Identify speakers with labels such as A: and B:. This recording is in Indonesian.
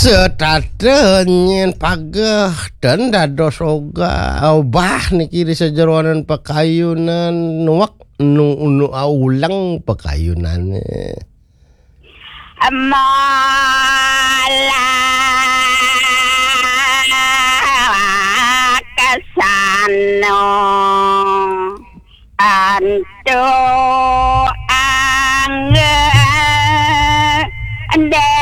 A: Setatenyen pageh dan dados oga obah niki di sejeroanan pakayunan nuak nu ulang pakayunan
B: Mala kasano anto